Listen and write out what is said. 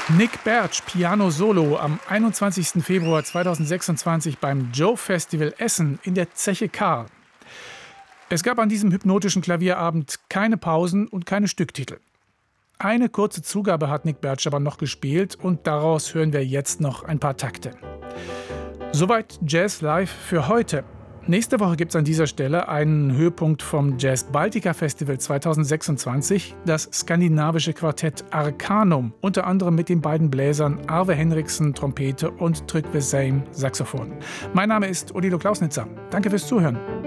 Nick Bertsch, Piano Solo am 21. Februar 2026 beim Joe Festival Essen in der Zeche Karl. Es gab an diesem hypnotischen Klavierabend keine Pausen und keine Stücktitel. Eine kurze Zugabe hat Nick Bertsch aber noch gespielt und daraus hören wir jetzt noch ein paar Takte. Soweit Jazz Live für heute. Nächste Woche gibt es an dieser Stelle einen Höhepunkt vom Jazz Baltica Festival 2026, das skandinavische Quartett Arcanum, unter anderem mit den beiden Bläsern Arve Henriksen, Trompete und Trygve Seim, Saxophon. Mein Name ist Odilo Klausnitzer. Danke fürs Zuhören.